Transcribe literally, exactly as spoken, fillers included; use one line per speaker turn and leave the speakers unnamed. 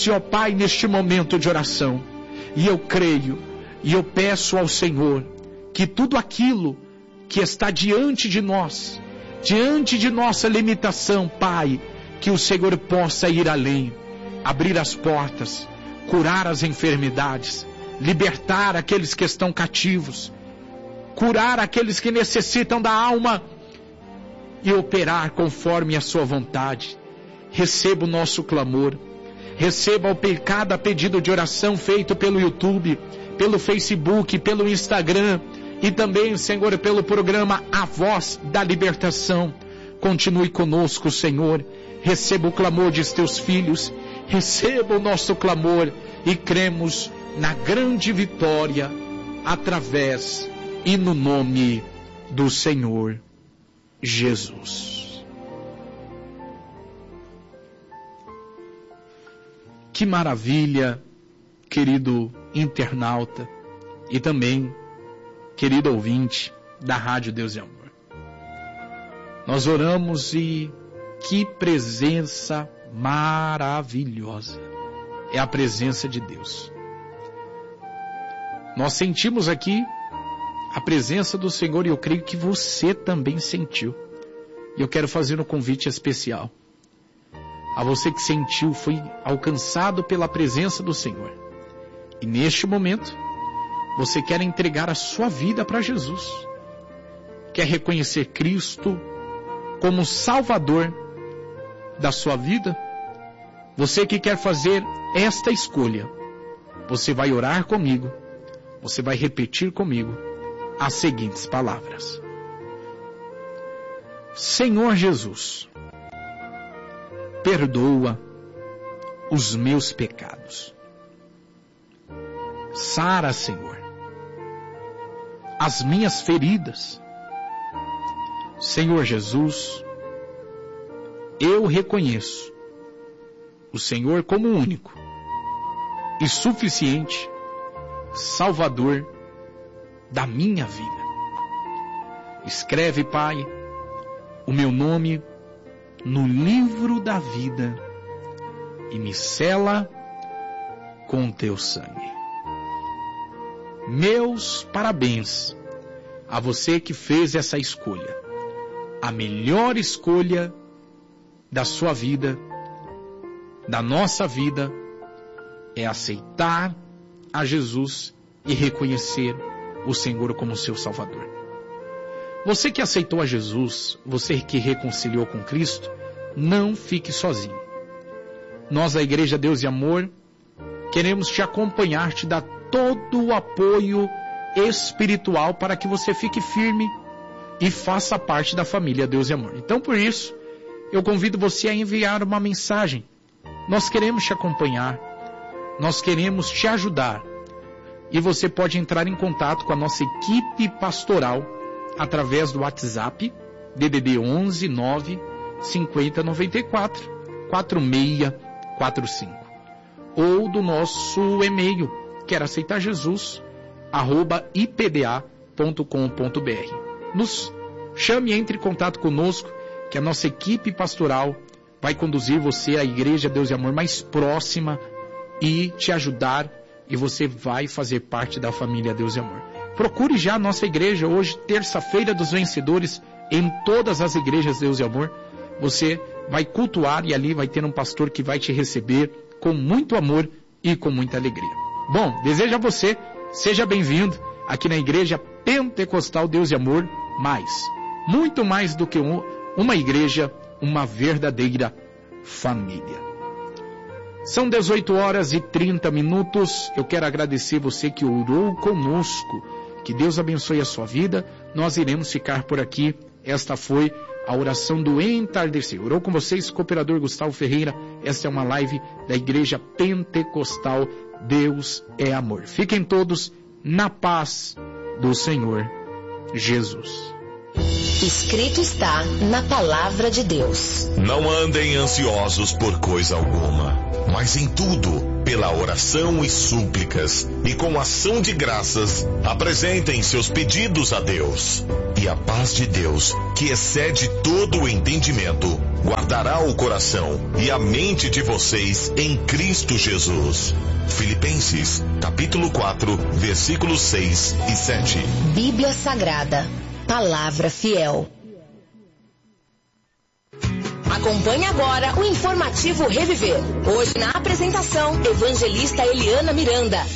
bênção, ó Pai, neste momento de oração. E eu creio, e eu peço ao Senhor, que tudo aquilo que está diante de nós, diante de nossa limitação, Pai, que o Senhor possa ir além, abrir as portas, curar as enfermidades, libertar aqueles que estão cativos, curar aqueles que necessitam da alma e operar conforme a sua vontade. Receba o nosso clamor, receba o cada pedido de oração feito pelo YouTube, pelo Facebook, pelo Instagram e também, Senhor, pelo programa A Voz da Libertação. Continue conosco, Senhor. Receba o clamor de teus filhos, receba o nosso clamor e cremos na grande vitória através e no nome do Senhor Jesus. Que maravilha, querido internauta e também querido ouvinte da Rádio Deus e Amor. Nós oramos e que presença maravilhosa é a presença de Deus. Nós sentimos aqui a presença do Senhor e eu creio que você também sentiu. E eu quero fazer um convite especial a você que sentiu, foi alcançado pela presença do Senhor. E neste momento, você quer entregar a sua vida para Jesus. Quer reconhecer Cristo como Salvador da sua vida? Você que quer fazer esta escolha, você vai orar comigo, você vai repetir comigo as seguintes palavras. Senhor Jesus, perdoa os meus pecados. Sara, Senhor, as minhas feridas. Senhor Jesus, eu reconheço o Senhor como único e suficiente Salvador da minha vida. Escreve, Pai, o meu nome no livro da vida e me sela com teu sangue. Meus parabéns a você que fez essa escolha, a melhor escolha da sua vida, da nossa vida, é aceitar a Jesus e reconhecer o Senhor como seu Salvador. Você que aceitou a Jesus, você que reconciliou com Cristo, não fique sozinho. Nós, a Igreja Deus e Amor, queremos te acompanhar, te dar todo o apoio espiritual para que você fique firme e faça parte da família Deus e Amor. Então, por isso, eu convido você a enviar uma mensagem. Nós queremos te acompanhar, nós queremos te ajudar. E você pode entrar em contato com a nossa equipe pastoral através do WhatsApp D D D onze nove cinquenta noventa e quatro quarenta e seis quarenta e cinco ou do nosso e-mail, quer aceitar Jesus arroba i p d a ponto com ponto b r. Nos chame e entre em contato conosco, que a nossa equipe pastoral vai conduzir você à Igreja Deus e Amor mais próxima e te ajudar, e você vai fazer parte da família Deus e Amor. Procure já a nossa igreja hoje, terça-feira dos vencedores, em todas as igrejas Deus e Amor. Você vai cultuar e ali vai ter um pastor que vai te receber com muito amor e com muita alegria. Bom, desejo a você, seja bem-vindo aqui na Igreja Pentecostal Deus e Amor, mais, muito mais do que um, uma igreja, uma verdadeira família. São dezoito horas e trinta minutos. Eu quero agradecer você que orou conosco. Que Deus abençoe a sua vida. Nós iremos ficar por aqui. Esta foi a oração do entardecer. Orou com vocês, cooperador Gustavo Ferreira. Esta é uma live da Igreja Pentecostal Deus é Amor. Fiquem todos na paz do Senhor Jesus.
Escrito está na palavra de Deus.
Não andem ansiosos por coisa alguma, mas em tudo, pela oração e súplicas, e com ação de graças, apresentem seus pedidos a Deus. E a paz de Deus, que excede todo o entendimento, guardará o coração e a mente de vocês em Cristo Jesus. Filipenses, capítulo quatro, versículos seis e sete.
Bíblia Sagrada, palavra fiel. Acompanhe agora o informativo Reviver. Hoje na apresentação, evangelista Eliana Miranda.